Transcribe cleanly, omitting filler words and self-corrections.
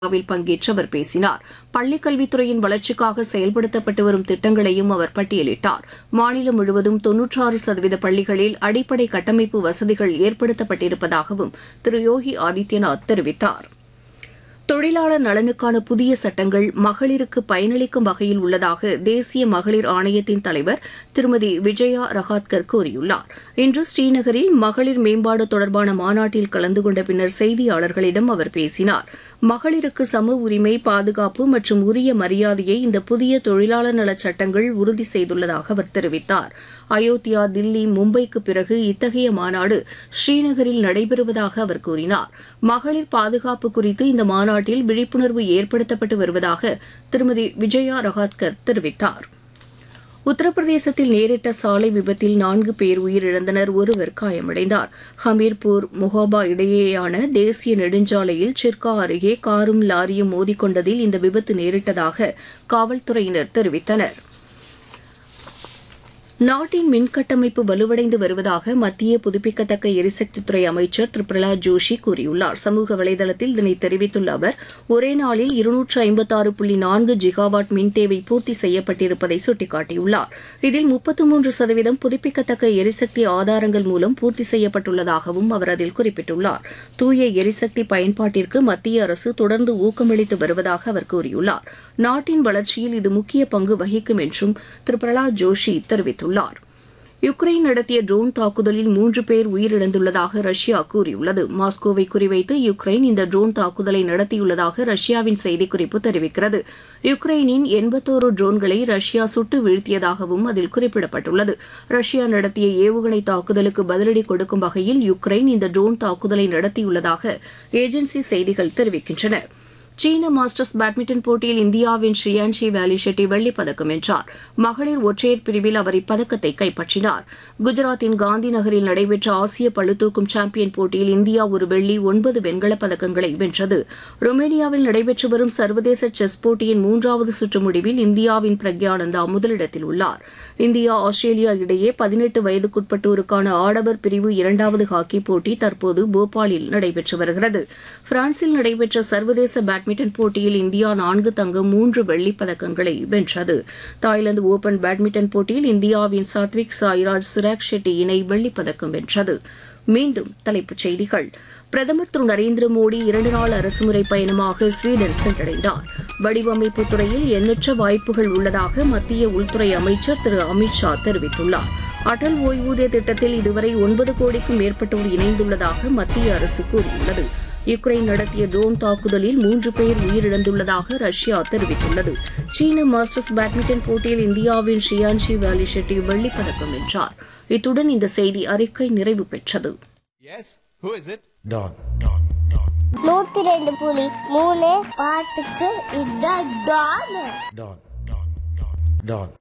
விழாவில் பங்கேற்று அவர் பேசினார். பள்ளிக்கல்வித்துறையின் வளர்ச்சிக்காக செயல்படுத்தப்பட்டு வரும் திட்டங்களையும் அவர் பட்டியலிட்டார். மாநிலம் முழுவதும் 96% பள்ளிகளில் அடிப்படை கட்டமைப்பு வசதிகள் ஏற்படுத்தப்பட்டிருப்பதாகவும் திரு யோகி ஆதித்யநாத் தெரிவித்தார். தொழிலாளர் நலனுக்கான புதிய சட்டங்கள் மகளிருக்கு பயனளிக்கும் வகையில் உள்ளதாக தேசிய மகளிர் ஆணையத்தின் தலைவர் திருமதி விஜயா ரஹாத்கர் கூறியுள்ளார். இன்று ஸ்ரீநகரில் மகளிர் மேம்பாடு தொடர்பான மாநாட்டில் கலந்து கொண்ட பின்னர் செய்தியாளர்களிடம் அவர் பேசினார். மகளிருக்கு சம உரிமை, பாதுகாப்பு மற்றும் உரிய மரியாதையை இந்த புதிய தொழிலாளர் நலச் சட்டங்கள் உறுதி செய்துள்ளதாக அவர் தெரிவித்தார். அயோத்தியா, தில்லி, மும்பைக்கு பிறகு இத்தகைய மாநாடு ஸ்ரீநகரில் நடைபெறுவதாக அவர் கூறினார். மகளிர் பாதுகாப்பு குறித்து இந்த மாநாட்டில் விழிப்புணர்வு ஏற்படுத்தப்பட்டு வருவதாக திருமதி விஜயா ரஹாத்கர் தெரிவித்தார். உத்தரப்பிரதேசத்தில் நேரிட்ட சாலை விபத்தில் 4 பேர் உயிரிழந்தனர், ஒருவர் காயமடைந்தார். ஹமீர்பூர் மொஹாபா இடையேயான தேசிய நெடுஞ்சாலையில் சிர்கா அருகே காரும் லாரியும் மோதிக்கொண்டதில் இந்த விபத்து நேரிட்டதாக காவல்துறையினர் தெரிவித்தனர். நாட்டின் மின்கட்டமைப்பு வலுவடைந்து வருவதாக மத்திய புதுப்பிக்கத்தக்க எரிசக்தித்துறை அமைச்சர் திரு பிரகலாத் ஜோஷி கூறியுள்ளார். சமூக வலைதளத்தில் இதனை தெரிவித்துள்ள அவர், ஒரே நாளில் 256.4 ஜிகாவாட் மின் தேவை பூர்த்தி செய்யப்பட்டிருப்பதை சுட்டிக்காட்டியுள்ளார். இதில் 33% புதுப்பிக்கத்தக்க எரிசக்தி ஆதாரங்கள் மூலம் பூர்த்தி செய்யப்பட்டுள்ளதாகவும் அவர் அதில் குறிப்பிட்டுள்ளார். தூய எரிசக்தி பயன்பாட்டிற்கு மத்திய அரசு தொடர்ந்து ஊக்கமளித்து வருவதாக அவர் கூறியுள்ளார். நாட்டின் வளர்ச்சியில் இது முக்கிய பங்கு வகிக்கும் என்றும் திரு பிரகலாத் ஜோஷி தெரிவித்துள்ளார். யுக்ரைன் நடத்திய ட்ரோன் தாக்குதலில் 3 பேர் உயிரிழந்துள்ளதாக ரஷ்யா கூறியுள்ளது. மாஸ்கோவை குறிவைத்து யுக்ரைன் இந்த ட்ரோன் தாக்குதலை நடத்தியுள்ளதாக ரஷ்யாவின் செய்திக்குறிப்பு தெரிவிக்கிறது. யுக்ரைனின் 81 ட்ரோன்களை ரஷ்யா சுட்டு வீழ்த்தியதாகவும் அதில் குறிப்பிடப்பட்டுள்ளது. ரஷ்யா நடத்திய ஏவுகணை தாக்குதலுக்கு பதிலடி கொடுக்கும் வகையில் யுக்ரைன் இந்த ட்ரோன் தாக்குதலை நடத்தியுள்ளதாக ஏஜென்சி செய்திகள் தெரிவிக்கின்றன. சீன மாஸ்டர்ஸ் பேட்மிண்டன் போட்டியில் இந்தியாவின் ஸ்ரீயான்ஷி வேலி ஷெட்டி வெள்ளிப் பதக்கம் வென்றார். மகளிர் ஒற்றையர் பிரிவில் அவர் இப்பதக்கத்தை கைப்பற்றினார். குஜராத்தின் காந்தி நகரில் நடைபெற்ற ஆசிய பளுதூக்கும் சாம்பியன் போட்டியில் இந்தியா ஒரு வெள்ளி 9 வெண்கலப் பதக்கங்களை வென்றது. ரொமேனியாவில் நடைபெற்று வரும் சர்வதேச செஸ் போட்டியின் 3வது சுற்று முடிவில் இந்தியாவின் பிரக்யானந்தா முதலிடத்தில் உள்ளார். இந்தியா ஆஸ்திரேலியா இடையே 18 வயதுக்குட்பட்டோருக்கான ஆடவர் பிரிவு 2வது ஹாக்கி போட்டி தற்போது போபாலில் நடைபெற்று வருகிறது. பிரான்சில் நடைபெற்ற சர்வதேச பேட்மிண்டன் போட்டியில் இந்தியா 4 தங்கம் 3 வெள்ளிப் பதக்கங்களை வென்றது. தாய்லாந்து ஓபன் பேட்மிண்டன் போட்டியில் இந்தியாவின் சாத்விக் சாய்ராஜ் சிராக் ஷெட்டி இணை வெள்ளிப் பதக்கம் வென்றது. மீண்டும் தலைப்புச் செய்திகள். பிரதமர் திரு நரேந்திர மோடி 2 நாள் அரசுமுறை பயணமாக ஸ்வீடன் சென்றடைந்தார். வடிவமைப்பு துறையில் எண்ணற்ற வாய்ப்புகள் உள்ளதாக மத்திய உள்துறை அமைச்சர் திரு அமித் ஷா தெரிவித்துள்ளார். அடல் ஓய்வூதிய திட்டத்தில் இதுவரை 9 கோடிக்கும் மேற்பட்டோர் இணைந்துள்ளதாக மத்திய அரசு கூறியுள்ளது. யுக்ரைன் நடத்திய ட்ரோன் தாக்குதலில் 3 பேர் உயிரிழந்துள்ளதாக ரஷ்யா தெரிவித்துள்ளது. சீன மாஸ்டர்ஸ் பேட்மிண்டன் போட்டியில் இந்தியாவின் ஸ்ரீயான்ஷி வேலி ஷெட்டி வெள்ளிப் பதக்கம் வென்றார். இத்துடன் இந்த செய்தி அறிக்கை நிறைவு பெற்றது. 102.3 பாட்டுக்கு இதான் டான்.